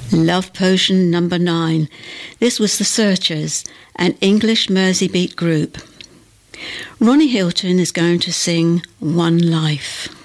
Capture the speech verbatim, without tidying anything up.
Love Potion number nine. This was The Searchers, an English Merseybeat group. Ronnie Hilton is going to sing One Life.